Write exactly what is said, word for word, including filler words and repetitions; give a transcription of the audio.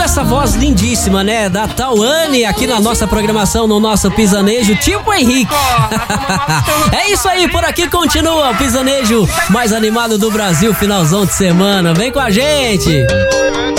essa voz lindíssima, né? Da Tawane aqui na nossa programação, no nosso Pisanejo, tipo Henrique. É isso aí, por aqui continua o Pisanejo mais animado do Brasil, finalzão de semana. Vem com a gente!